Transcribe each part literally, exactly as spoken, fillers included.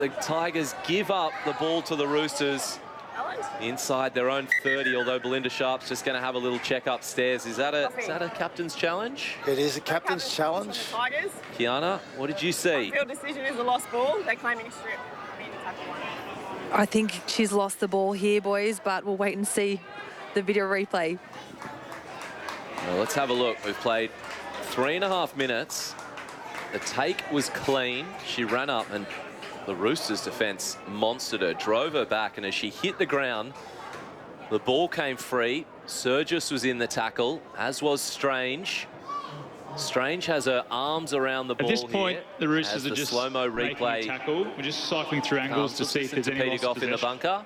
The Tigers give up the ball to the Roosters inside their own thirty, although Belinda Sharp's just going to have a little check upstairs. Is that a is that a captain's challenge? It is a captain's challenge. Tigers. Kiana, what did you see? Field decision is a lost ball. They're claiming a strip. I think she's lost the ball here, boys, but we'll wait and see the video replay. Well, let's have a look. We've played three and a half minutes. The take was clean. She ran up and the Roosters' defence monstered her, drove her back, and as she hit the ground, the ball came free. Surgis was in the tackle, as was Strange. Strange has her arms around the ball. At this point, here, the Roosters the are just slow-mo making replay. a tackle. We're just cycling through angles to see if there's any Peter lost Goff in the possession. bunker.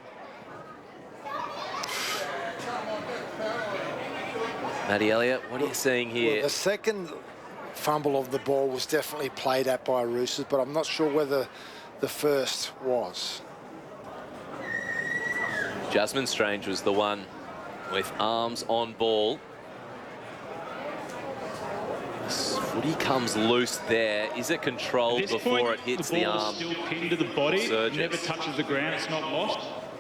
Maddie Elliott, what are you seeing here? Well, the second fumble of the ball was definitely played at by Roosters, but I'm not sure whether the first was. Jasmine Strange was the one with arms on ball. This footy comes loose there. Is it controlled At this before point, it hits the the, ball arm? is still pinned to the body, Surges. never touches the ground, it's not lost.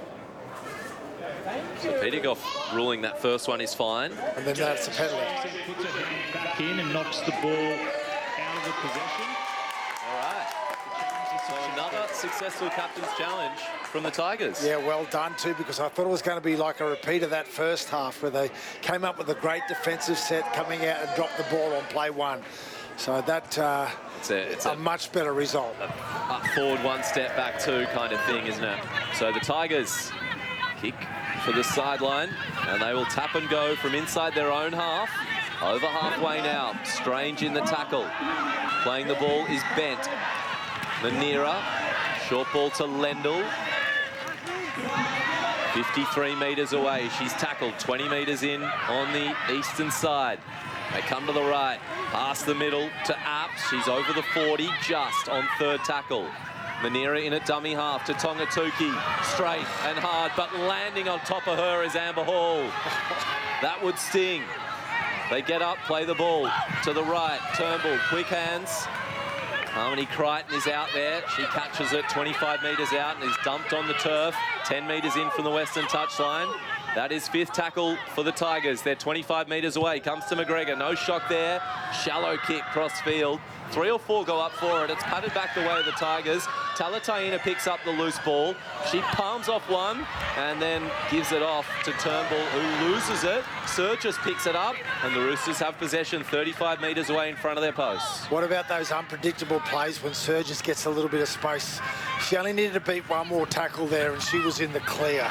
So Peter Goff ruling that first one is fine. And then that's a penalty. Puts her hand back in and knocks the ball out of the possession. All right. So another successful captain's challenge from the Tigers. Yeah, well done too, because I thought it was going to be like a repeat of that first half where they came up with a great defensive set, coming out and dropped the ball on play one. So that uh, It's a, it's a, a much better result. up forward, one step back two kind of thing, isn't it? So the Tigers kick for the sideline, and they will tap and go from inside their own half. Over halfway now. Strange in the tackle. Playing the ball is Bent. Manira, short ball to Lendl. fifty-three metres away. She's tackled twenty metres in on the eastern side. They come to the right, past the middle to Apps. She's over the forty, just on third tackle. Manira in at dummy half to Tongatuki. Straight and hard, but landing on top of her is Amber Hall. That would sting. They get up, play the ball to the right. Turnbull, quick hands. Harmony Crichton is out there. She catches it twenty-five metres out and is dumped on the turf. ten metres in from the western touchline. That is fifth tackle for the Tigers. They're twenty-five metres away. Comes to McGregor. No shock there. Shallow kick cross field. Three or four go up for it. It's patted back the way of the Tigers. Talataina picks up the loose ball. She palms off one and then gives it off to Turnbull, who loses it. Surgis picks it up, and the Roosters have possession thirty-five metres away in front of their posts. What about those unpredictable plays when Surgis gets a little bit of space? She only needed to beat one more tackle there, and she was in the clear.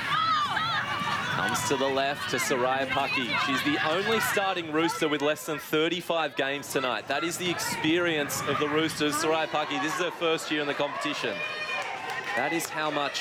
Comes to the left to Soraya Pucky. She's the only starting Rooster with less than thirty-five games tonight. That is the experience of the Roosters. Soraya Pucky, this is her first year in the competition. That is how much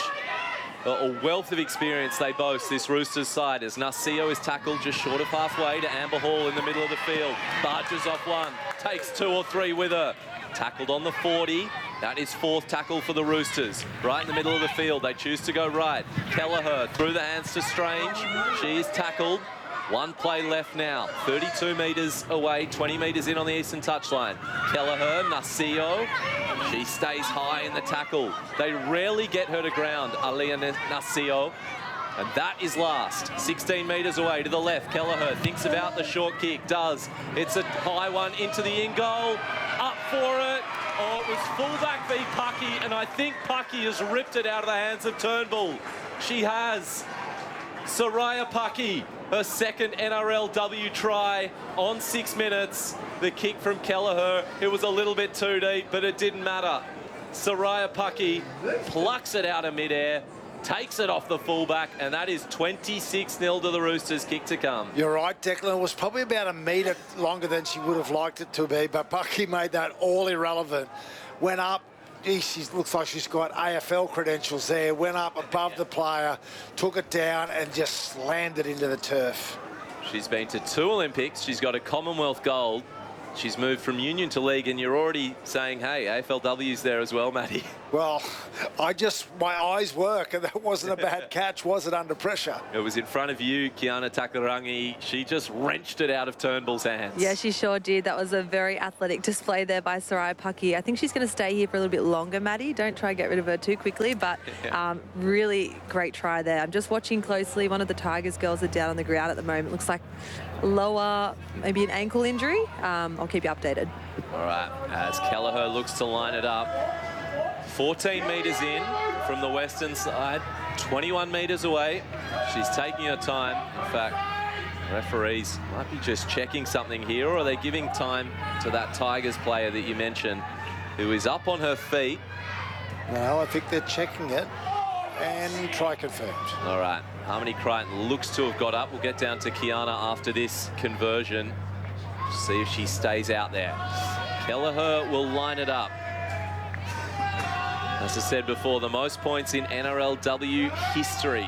a wealth of experience they boast, this Roosters side, as Narcio is tackled just short of halfway to Amber Hall in the middle of the field. Barges off one, takes two or three with her. Tackled on the forty. That is fourth tackle for the Roosters. Right in the middle of the field. They choose to go right. Kelleher through the hands to Strange. She is tackled. One play left now. thirty-two metres away, twenty metres in on the eastern touchline. Kelleher, Narcio. She stays high in the tackle. They rarely get her to ground, Aliyah Narcio. And that is last. sixteen metres away to the left. Kelleher thinks about the short kick. Does. It's a high one into the in goal. Up for it. Oh, it was fullback v Pucky, and I think Pucky has ripped it out of the hands of Turnbull. She has. Soraya Pucky, her second N R L W try on six minutes. The kick from Kelleher, it was a little bit too deep, but it didn't matter. Soraya Pucky plucks it out of midair, takes it off the fullback, and that is twenty-six nil to the Roosters. Kick to come. You're right, Declan. It was probably about a metre longer than she would have liked it to be, but Bucky made that all irrelevant. Went up. Gee, she looks like she's got A F L credentials there. Went up above the player, took it down, and just slammed it into the turf. She's been to two Olympics. She's got a Commonwealth gold. She's moved from union to league, and you're already saying, hey, A F L W's there as well, Matty. Well, I just, my eyes work, and that wasn't a bad catch, was it, under pressure? It was in front of you, Kiana Takarangi. She just wrenched it out of Turnbull's hands. Yeah, she sure did. That was a very athletic display there by Sarai Paki. I think she's going to stay here for a little bit longer, Maddie. Don't try and get rid of her too quickly, but um, really great try there. I'm just watching closely. One of the Tigers girls are down on the ground at the moment. Looks like lower, maybe an ankle injury. Um, I'll keep you updated. All right, as Kelleher looks to line it up. fourteen metres in from the western side, twenty-one metres away. She's taking her time. In fact, referees might be just checking something here, or are they giving time to that Tigers player that you mentioned, who is up on her feet? No, I think they're checking it, and try confirmed. All right, Harmony Crichton looks to have got up. We'll get down to Kiana after this conversion. See if she stays out there. Kelleher will line it up. As I said before, the most points in N R L W history.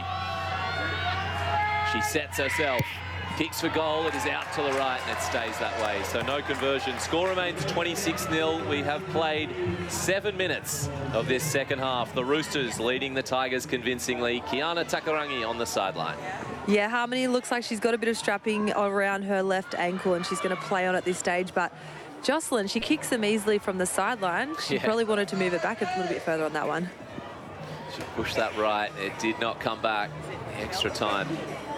She sets herself, kicks for goal, it is out to the right, and it stays that way. So no conversion. Score remains twenty-six nil. We have played seven minutes of this second half. The Roosters leading the Tigers convincingly. Kiana Takarangi on the sideline. Yeah, Harmony looks like she's got a bit of strapping around her left ankle, and she's going to play on at this stage, but Jocelyn, she kicks them easily from the sideline. She yeah. probably wanted to move it back a little bit further on that one. She pushed that right. It did not come back. Extra time.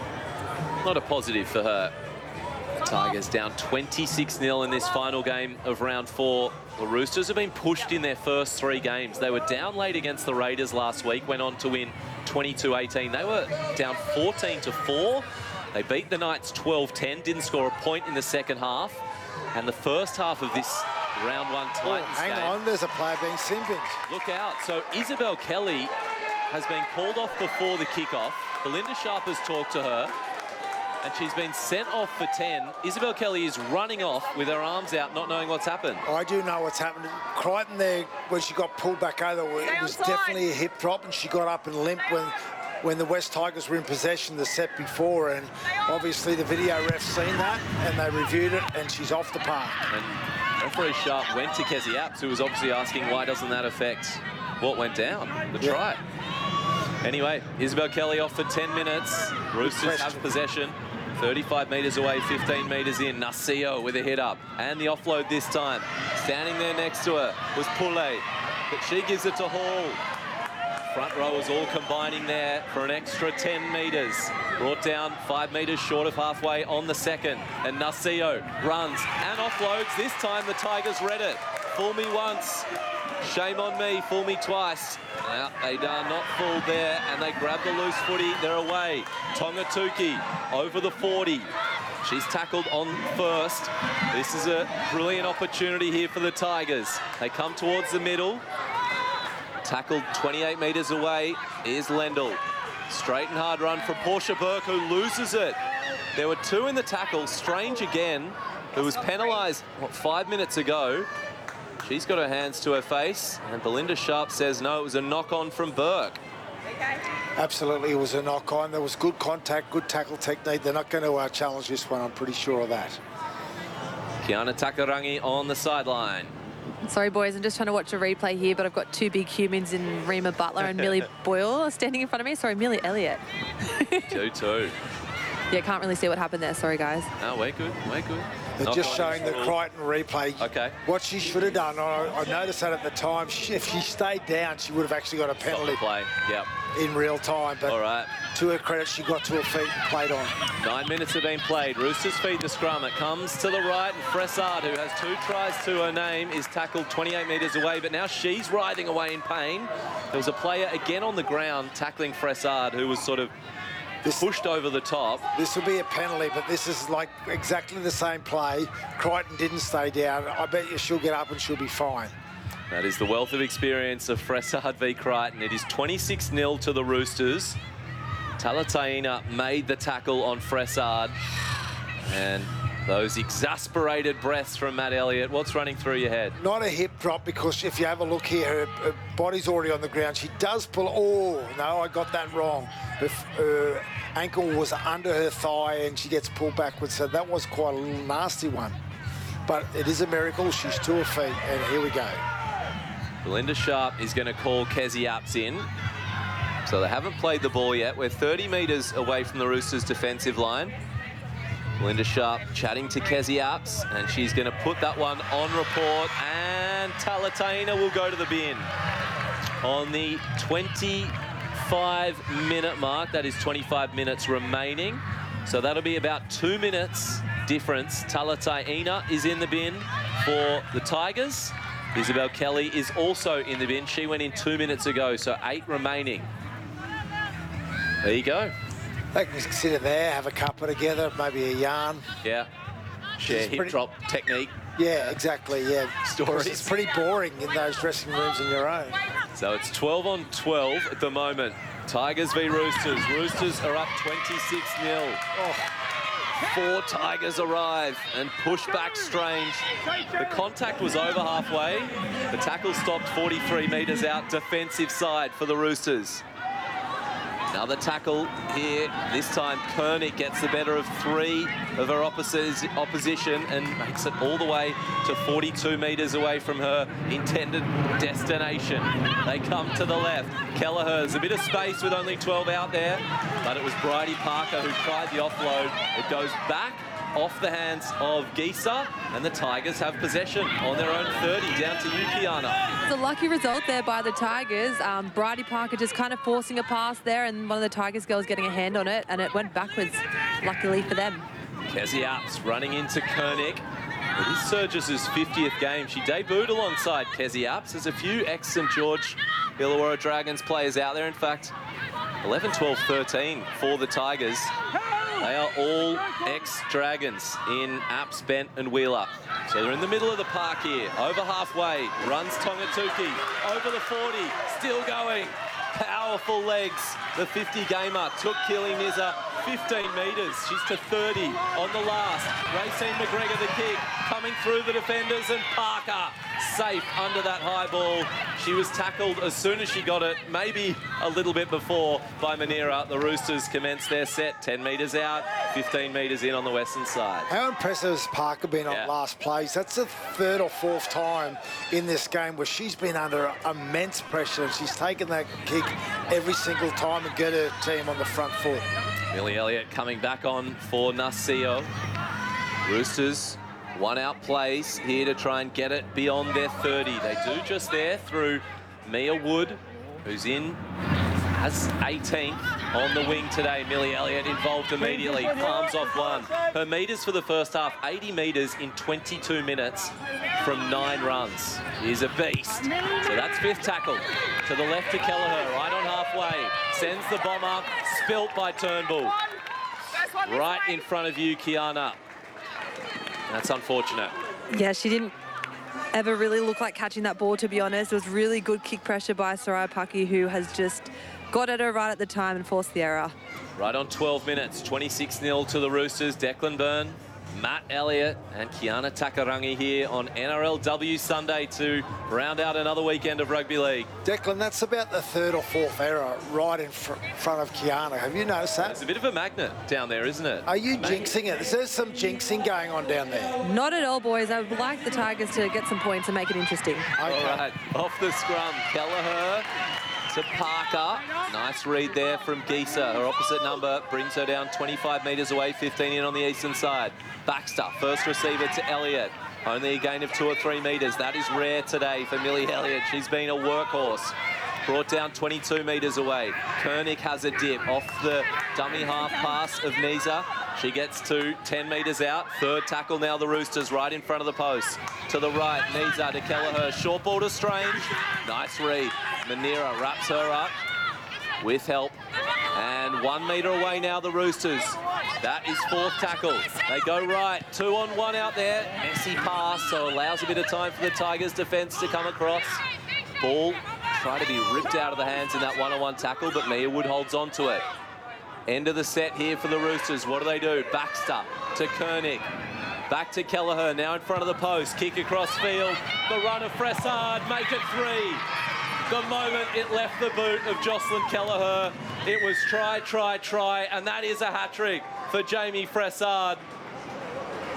Not a positive for her. Tigers down twenty-six nil in this final game of round four. The Roosters have been pushed in their first three games. They were down late against the Raiders last week, went on to win twenty-two eighteen. They were down fourteen to four. They beat the Knights twelve ten, didn't score a point in the second half. And the first half of this round one Titans oh, hang game. on, there's a player being sin-binned. Look out. So Isabel Kelly has been called off before the kickoff. Belinda Sharp has talked to her, and she's been sent off for ten. Isabel Kelly is running off with her arms out, not knowing what's happened. I do know what's happened. Crichton there, when she got pulled back over, it was definitely a hip drop, and she got up and limped when when the West Tigers were in possession the set before, and obviously the video ref's seen that and they reviewed it, and she's off the park. And referee Sharp went to Kezzy Apps, who was obviously asking why doesn't that affect what went down, the yeah. try. Anyway, Isabel Kelly off for ten minutes. Roosters have possession. thirty-five metres away, fifteen metres in. Narcio with a hit up. And the offload this time. Standing there next to her was Poulet, but she gives it to Hall. Front row is all combining there for an extra ten metres. Brought down five metres short of halfway on the second. And Narcio runs and offloads. This time the Tigers read it. Fool me once, shame on me, fool me twice. Now, they are not fooled there, and they grab the loose footy. They're away. Tongatuki over the forty. She's tackled on first. This is a brilliant opportunity here for the Tigers. They come towards the middle. Tackled twenty-eight metres away is Lendl. Straight and hard run from Portia Burke, who loses it. There were two in the tackle. Strange again, who was penalised, what, five minutes ago. She's got her hands to her face, and Belinda Sharp says no, it was a knock-on from Burke. Absolutely, it was a knock-on. There was good contact, good tackle technique. They're not going to uh, challenge this one, I'm pretty sure of that. Kiana Takarangi on the sideline. Sorry, boys, I'm just trying to watch a replay here, but I've got two big humans in Rima Butler and Millie Boyle standing in front of me. Sorry, Millie Elliott. two two. Yeah, can't really see what happened there. Sorry, guys. No, we're good. We're good. They're Knock just on showing the full. Crichton replay. Okay. What she should have done, I, I noticed that at the time, she, if she stayed down, she would have actually got a Stop penalty the play. Yep. in real time. But All right. to her credit, she got to her feet and played on. Nine minutes have been played. Roosters feed the scrum. It comes to the right, and Fressard, who has two tries to her name, is tackled twenty-eight metres away, but now she's writhing away in pain. There was a player again on the ground tackling Fressard, who was sort of This, pushed over the top. this will be a penalty, but this is like exactly the same play. Crichton didn't stay down. I bet you she'll get up and she'll be fine. That is the wealth of experience of Fressard v Crichton. It is twenty-six nil to the Roosters. Talataina made the tackle on Fressard. And those exasperated breaths from Matt Elliott. What's running through your head? Not a hip drop, because if you have a look here, her, her body's already on the ground. She does pull. Oh, no, I got that wrong. Her, her ankle was under her thigh and she gets pulled backwards. So that was quite a little nasty one. But it is a miracle. She's to her feet, and here we go. Belinda Sharp is going to call Kezie Apps in. So they haven't played the ball yet. We're thirty metres away from the Roosters' defensive line. Belinda Sharp chatting to Kezie Apps, and she's going to put that one on report, and Talataina will go to the bin. On the twenty-five minute mark, that is twenty-five minutes remaining. So that'll be about two minutes difference. Talataina is in the bin for the Tigers. Isabel Kelly is also in the bin. She went in two minutes ago, so eight remaining. There you go. They can just sit in there, have a cuppa together, maybe a yarn. Yeah. Share It's hip pretty- drop technique. Yeah, exactly, yeah. Stories. It's pretty boring in those dressing rooms in your own. So it's twelve on twelve at the moment. Tigers v Roosters. Roosters are up twenty-six nil. Oh, Four Tigers arrive and push back Strange. The contact was over halfway. The tackle stopped forty-three metres out, defensive side for the Roosters. Another tackle here. This time Koenig gets the better of three of her opposi- opposition and makes it all the way to forty-two metres away from her intended destination. They come to the left. Kelleher's a bit of space with only twelve out there, but it was Bridie Parker who tried the offload. It goes back off the hands of Gisa, and the Tigers have possession on their own thirty. Down to you, Kiana. It's a lucky result there by the Tigers. Um, Bridie Parker just kind of forcing a pass there, and one of the Tigers girls getting a hand on it, and it went backwards, luckily for them. Kezie Apps running into Koenig. It is Surges' fiftieth game. She debuted alongside Kezie Apps. There's a few ex-St George Illawarra Dragons players out there. In fact, eleven, twelve, thirteen for the Tigers. They are all ex-Dragons in Apps, Bent and Wheeler. So they're in the middle of the park here. Over halfway, runs Tongatuki. Over the forty, still going. Powerful legs. The fifty gamer took Keely Nizza fifteen metres. She's to thirty on the last. Racine McGregor the kick, coming through the defenders, and Parker safe under that high ball. She was tackled as soon as she got it, maybe a little bit before, by Manera. The Roosters commenced their set ten metres out, fifteen metres in on the western side. how impressive has Parker been on Yeah. last plays? That's the third or fourth time in this game where she's been under immense pressure, and she's taken that kick every single time and get her team on the front foot. Millie Elliott coming back on for Nasio. Roosters one out plays here to try and get it beyond their thirty. They do just there through Mia Wood, who's in as eighteenth on the wing today. Millie Elliott involved immediately, palms off one. Her metres for the first half, eighty metres in twenty-two minutes from nine runs. Is a beast. So that's fifth tackle. To the left to Kelleher, right on halfway. Sends the bomb up, spilt by Turnbull. Right in front of you, Kiana. That's unfortunate. Yeah, she didn't ever really look like catching that ball, to be honest. It was really good kick pressure by Sarai Paki, who has just got at her right at the time and forced the error. Right on twelve minutes, twenty-six nil to the Roosters. Declan Byrne, Matt Elliott and Kiana Takarangi here on N R L W Sunday to round out another weekend of rugby league. Declan, that's about the third or fourth error right in fr front of Kiana. Have you noticed that? It's a bit of a magnet down there, isn't it? Are you Maybe. jinxing it? Is there some jinxing going on down there? Not at all, boys. I would like the Tigers to get some points and make it interesting. All right, off the scrum, Kelleher to Parker. Nice read there from Gisa. Her opposite number brings her down twenty-five metres away, fifteen in on the eastern side. Baxter, first receiver to Elliott. Only a gain of two or three metres. That is rare today for Millie Elliott. She's been a workhorse. Brought down twenty-two metres away. Koenig has a dip off the dummy half pass of Nisa. She gets to ten metres out. Third tackle now, the Roosters right in front of the post. To the right, Nisa to Kelleher. Short ball to Strange. Nice read. Manera wraps her up with help. And one metre away now, the Roosters. That is fourth tackle. They go right. Two on one out there. Messy pass, so allows a bit of time for the Tigers defence to come across. Ball try to be ripped out of the hands in that one-on-one tackle, but Mia Wood holds on to it. End of the set here for the Roosters. What do they do? Baxter to Koenig. Back to Kelleher, now in front of the post. Kick across field. The run of Fressard, make it three. The moment it left the boot of Jocelyn Kelleher, it was try, try, try, and that is a hat-trick for Jamie Fressard.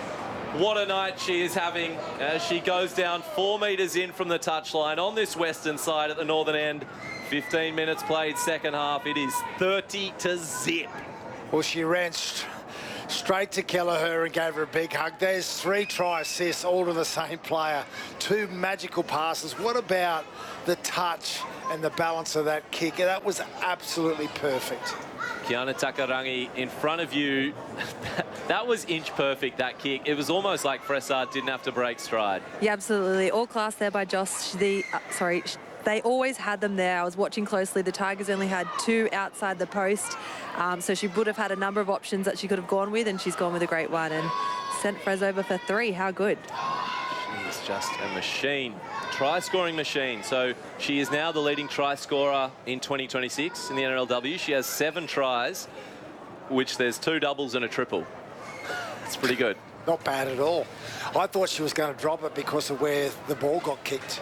What a night she is having as she goes down four metres in from the touchline on this western side at the northern end. fifteen minutes played, second half. It is thirty to zip. Well, she ran st straight to Kelleher and gave her a big hug. There's three try assists, all to the same player. Two magical passes. What about the touch and the balance of that kick? That was absolutely perfect. Kiana Takarangi in front of you. That was inch perfect, that kick. It was almost like Fressard didn't have to break stride. Yeah, absolutely. All class there by Joss. The, uh, sorry, they always had them there. I was watching closely. The Tigers only had two outside the post. Um, so she would have had a number of options that she could have gone with, and she's gone with a great one and sent Frez over for three. How good. She's just a machine. Try-scoring machine. So she is now the leading try scorer in twenty twenty-six in the N R L W. She has seven tries, which there's two doubles and a triple. It's pretty good. Not bad at all. I thought she was going to drop it because of where the ball got kicked.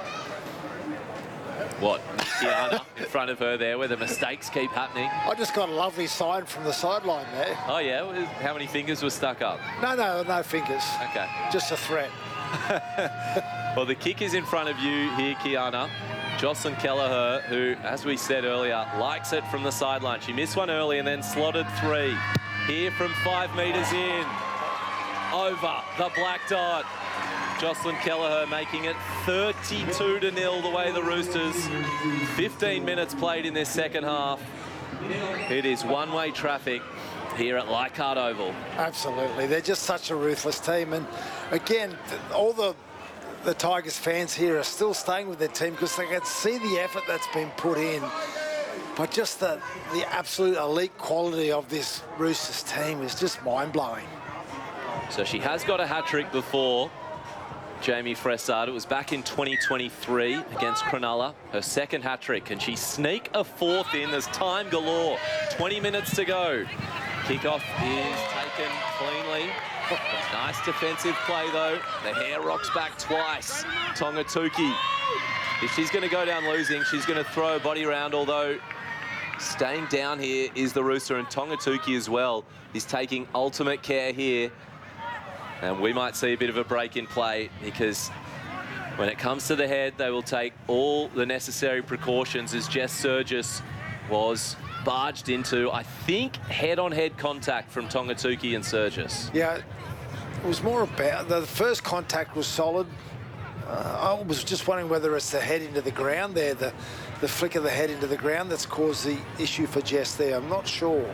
What? Kiana in front of her there where the mistakes keep happening. I just got a lovely sign from the sideline there. Oh, yeah? How many fingers were stuck up? No, no, no fingers. Okay. Just a threat. Well, the kick is in front of you here, Kiana. Jocelyn Kelleher, who, as we said earlier, likes it from the sideline. She missed one early and then slotted three. Here from five metres in. Over the black dot. Jocelyn Kelleher making it thirty-two to nil the way the Roosters. fifteen minutes played in this second half. It is one-way traffic here at Leichhardt Oval. Absolutely. They're just such a ruthless team. And again, all the the Tigers fans here are still staying with their team because they can see the effort that's been put in. But just the, the absolute elite quality of this Roosters team is just mind-blowing. So she has got a hat-trick before, Jamie Fressard. It was back in twenty twenty-three against Cronulla. Her second hat-trick. Can she sneak a fourth in? There's time galore. twenty minutes to go. Kickoff is taken cleanly. Nice defensive play, though. The hair rocks back twice. Tongatuki. If she's going to go down losing, she's going to throw a body round, although staying down here is the Rooster, and Tongatuki as well is taking ultimate care here. And we might see a bit of a break in play because when it comes to the head, they will take all the necessary precautions as Jess Surgis was barged into, I think, head-on-head contact from Tongatuki and Surgis. Yeah, it was more about, the first contact was solid. Uh, I was just wondering whether it's the head into the ground there, the, the flick of the head into the ground that's caused the issue for Jess there. I'm not sure.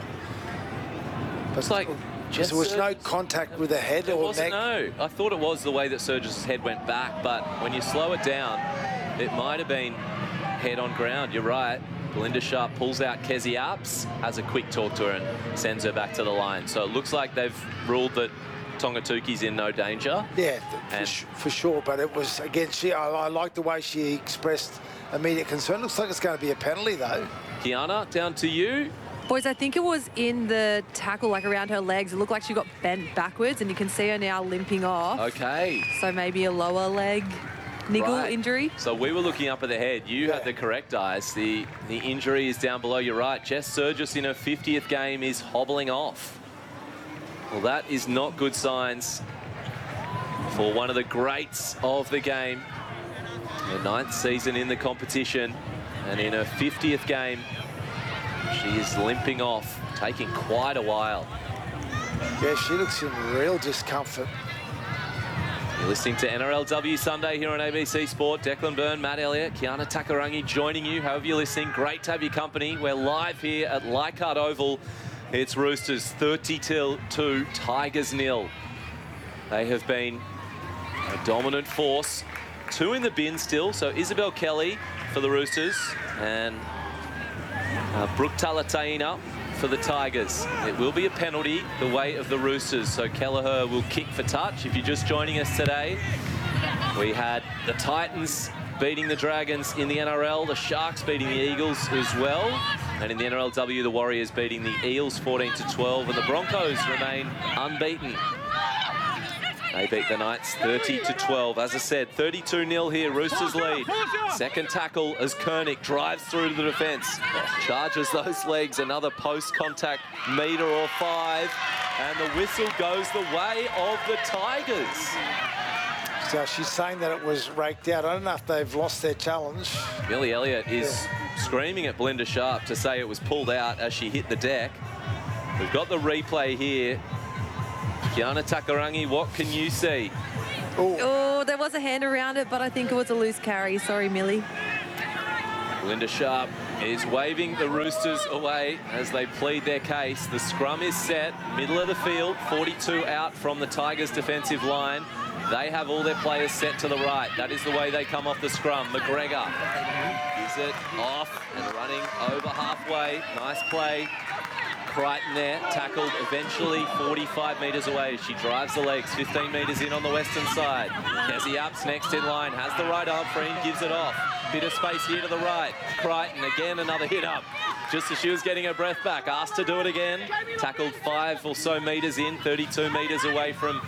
But it's like... Jess there was Surgis, no contact with the head there or wasn't, neck. No, I thought it was the way that Surgis' head went back, but when you slow it down, it might have been head on ground. You're right. Belinda Sharp pulls out Kezi Apps, has a quick talk to her and sends her back to the line. So it looks like they've ruled that Tongatuki's in no danger. Yeah, for, for sure. But it was, again, she, I, I like the way she expressed immediate concern. Looks like it's going to be a penalty, though. Kiana, down to you. Boys, I think it was in the tackle, like around her legs. It looked like she got bent backwards, and you can see her now limping off. Okay. So maybe a lower leg niggle right. injury. So we were looking up at the head. You yeah. had the correct eyes. The, the injury is down below. You're right. Jess Surgis in her fiftieth game is hobbling off. Well, that is not good signs for one of the greats of the game. Her ninth season in the competition, and in her fiftieth game, she is limping off, taking quite a while. Yeah, she looks in real discomfort. You're listening to N R L W Sunday here on A B C Sport. Declan Byrne, Matt Elliott, Kiana Takarangi joining you. However you're listening, great to have your company. We're live here at Leichhardt Oval. It's Roosters thirty-two, Tigers nil. They have been a dominant force. Two in the bin still, so Isabel Kelly for the Roosters and Uh, Brooke Talataina for the Tigers. It will be a penalty the way of the Roosters, so Kelleher will kick for touch. If you're just joining us today, we had the Titans beating the Dragons in the N R L, the Sharks beating the Eagles as well, and in the N R L W, the Warriors beating the Eels fourteen to twelve, and the Broncos remain unbeaten. They beat the Knights thirty to twelve. As I said, thirty-two nil here, Roosters lead. Second tackle as Koenig drives through to the defence. Charges those legs, another post-contact metre or five. And the whistle goes the way of the Tigers. So she's saying that it was raked out. I don't know if they've lost their challenge. Millie Elliott is screaming at Belinda Sharp to say it was pulled out as she hit the deck. We've got the replay here. Kiana Takarangi, what can you see? Oh, there was a hand around it, but I think it was a loose carry. Sorry, Millie. Belinda Sharp is waving the Roosters away as they plead their case. The scrum is set, middle of the field, forty-two out from the Tigers' defensive line. They have all their players set to the right. That is the way they come off the scrum. McGregor gives it off and running over halfway. Nice play. Crichton there, tackled eventually forty-five metres away. She drives the legs, fifteen metres in on the western side. Kessie Apps next in line, has the right arm free and gives it off. Bit of space here to the right. Crichton again, another hit up. Just as she was getting her breath back, asked to do it again. Tackled five or so metres in, thirty-two metres away from